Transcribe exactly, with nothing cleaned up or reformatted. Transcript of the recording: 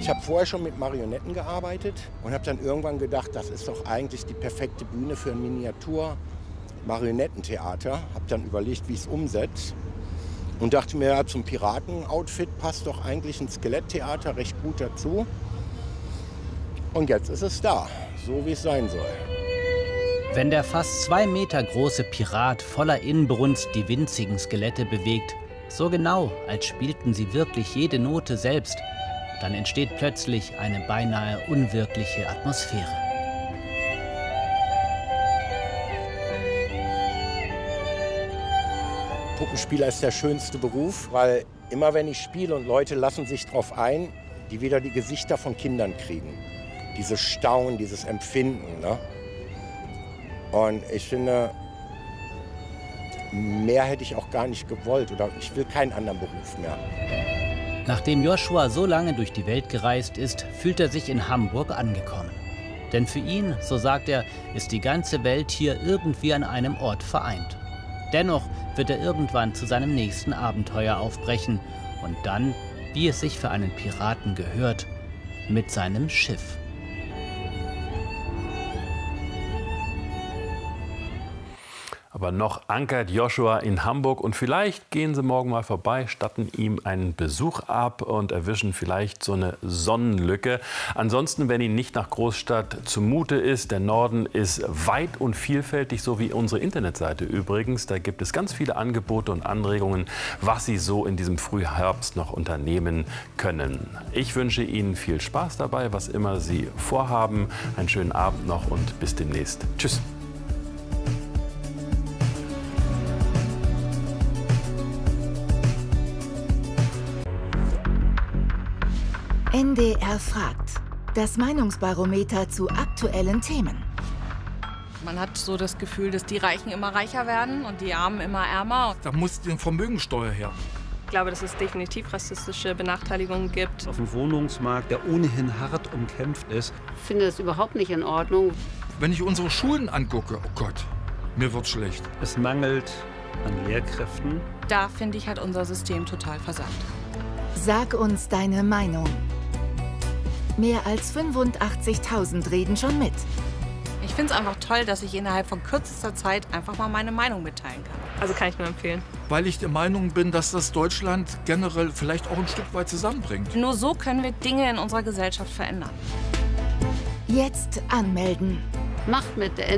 Ich habe vorher schon mit Marionetten gearbeitet und habe dann irgendwann gedacht, das ist doch eigentlich die perfekte Bühne für ein Miniatur-Marionettentheater. Habe dann überlegt, wie ich es umsetze und dachte mir, ja, zum Piraten-Outfit passt doch eigentlich ein Skeletttheater recht gut dazu. Und jetzt ist es da, so wie es sein soll. Wenn der fast zwei Meter große Pirat voller Inbrunst die winzigen Skelette bewegt, so genau, als spielten sie wirklich jede Note selbst, dann entsteht plötzlich eine beinahe unwirkliche Atmosphäre. Puppenspieler ist der schönste Beruf, weil immer wenn ich spiele und Leute lassen sich drauf ein, die wieder die Gesichter von Kindern kriegen. Dieses Staunen, dieses Empfinden. Ne? Und ich finde, mehr hätte ich auch gar nicht gewollt oder ich will keinen anderen Beruf mehr. Nachdem Joshua so lange durch die Welt gereist ist, fühlt er sich in Hamburg angekommen. Denn für ihn, so sagt er, ist die ganze Welt hier irgendwie an einem Ort vereint. Dennoch wird er irgendwann zu seinem nächsten Abenteuer aufbrechen und dann, wie es sich für einen Piraten gehört, mit seinem Schiff. Aber noch ankert Joshua in Hamburg und vielleicht gehen Sie morgen mal vorbei, statten ihm einen Besuch ab und erwischen vielleicht so eine Sonnenlücke. Ansonsten, wenn Ihnen nicht nach Großstadt zumute ist, der Norden ist weit und vielfältig, so wie unsere Internetseite übrigens. Da gibt es ganz viele Angebote und Anregungen, was Sie so in diesem Frühherbst noch unternehmen können. Ich wünsche Ihnen viel Spaß dabei, was immer Sie vorhaben. Einen schönen Abend noch und bis demnächst. Tschüss. N D R fragt. Das Meinungsbarometer zu aktuellen Themen. Man hat so das Gefühl, dass die Reichen immer reicher werden und die Armen immer ärmer. Da muss die Vermögensteuer her. Ich glaube, dass es definitiv rassistische Benachteiligungen gibt. Auf dem Wohnungsmarkt, der ohnehin hart umkämpft ist. Ich finde das überhaupt nicht in Ordnung. Wenn ich unsere Schulen angucke, oh Gott, mir wird schlecht. Es mangelt an Lehrkräften. Da finde ich, hat unser System total versagt. Sag uns deine Meinung. Mehr als fünfundachtzigtausend reden schon mit. Ich finde es einfach toll, dass ich innerhalb von kürzester Zeit einfach mal meine Meinung mitteilen kann. Also kann ich nur empfehlen. Weil ich der Meinung bin, dass das Deutschland generell vielleicht auch ein Stück weit zusammenbringt. Nur so können wir Dinge in unserer Gesellschaft verändern. Jetzt anmelden. Macht mit.